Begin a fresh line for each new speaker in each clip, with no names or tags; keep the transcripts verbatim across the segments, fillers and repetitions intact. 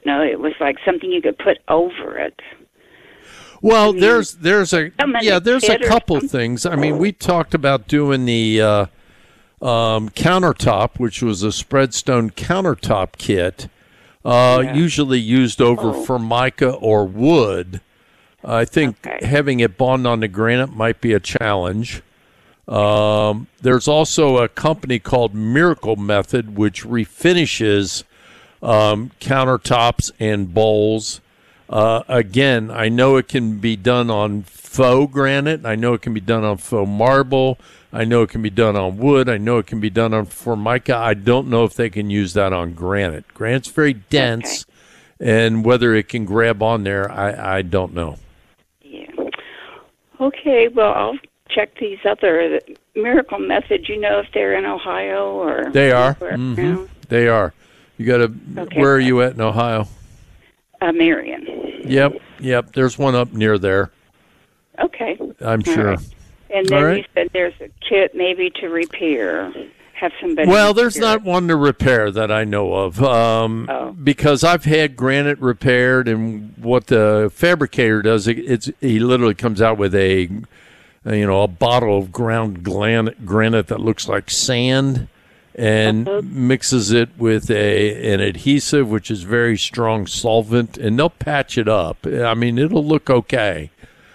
know. It was like something you could put over it.
Well,
I mean,
there's there's a yeah there's a couple things. I mean, we talked about doing the uh, um, countertop, which was a Spreadstone countertop kit, uh, yeah. usually used over oh. Formica or wood. I think okay. having it bond on the granite might be a challenge. Um, there's also a company called Miracle Method, which refinishes um, countertops and bowls. Uh, again, I know it can be done on faux granite. I know it can be done on faux marble. I know it can be done on wood. I know it can be done on Formica. I don't know if they can use that on granite. Granite's very dense, okay. and whether it can grab on there, I, I don't know.
Yeah. Okay, well, I'll check these other the Miracle Method. You know if they're in Ohio or
they are. Mm-hmm. They are. You got to. Okay. Where are you at in Ohio?
Uh, Marion.
Yep, yep. There's one up near there.
Okay.
I'm sure.
Right. And then right. you said there's a kit maybe to repair. Have somebody.
Well, there's not one to repair that I know of, um,
oh.
because I've had granite repaired, and what the fabricator does, it, it's he literally comes out with a, you know, a bottle of ground granite, granite that looks like sand. And uh-huh. mixes it with a an adhesive, which is very strong solvent, and they'll patch it up. I mean, it'll look okay.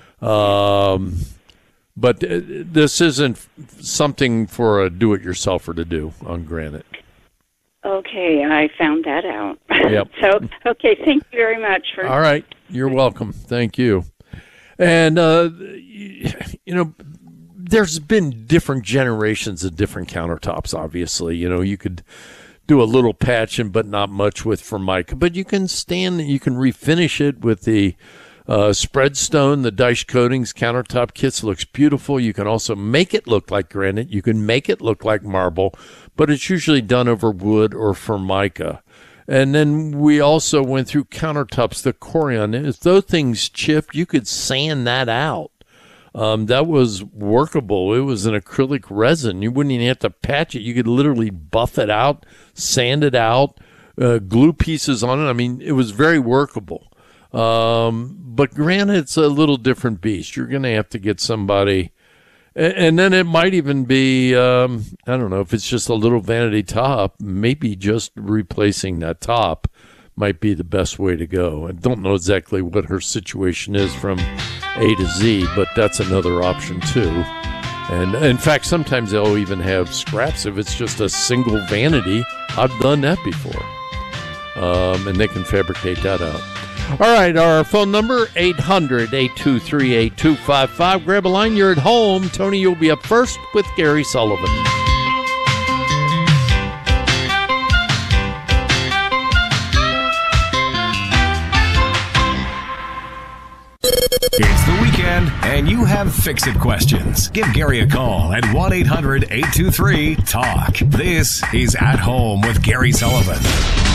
Um, but this isn't something for a do-it-yourselfer to do on granite.
Okay, I found that out.
Yep.
So, okay, thank you very much. For-
All right, you're welcome. Thank you. And, uh, you know, there's been different generations of different countertops, obviously. You know, you could do a little patching, but not much with Formica. But you can stand, you can refinish it with the uh, Spreadstone, the Dyche Coatings countertop kits. Looks beautiful. You can also make it look like granite. You can make it look like marble, but it's usually done over wood or Formica. And then we also went through countertops, the Corian. If those things chipped, you could sand that out. Um, that was workable. It was an acrylic resin. You wouldn't even have to patch it. You could literally buff it out, sand it out, uh, glue pieces on it. I mean, it was very workable. Um, but granite's a little different beast. You're going to have to get somebody. And, and then it might even be, um, I don't know, if it's just a little vanity top, maybe just replacing that top might be the best way to go. I don't know exactly what her situation is from A to Z, but that's another option too. And in fact, sometimes they'll even have scraps if it's just a single vanity. I've done that before. Um, and they can fabricate that out. All right, our phone number, eight hundred, eight two three, eight two five five. Grab a line. You're at home. Tony, you'll be up first with Gary Sullivan.
It's the weekend, and you have Fix-It questions. Give Gary a call at one eight hundred, eight two three, talk. This is At Home with Gary Sullivan.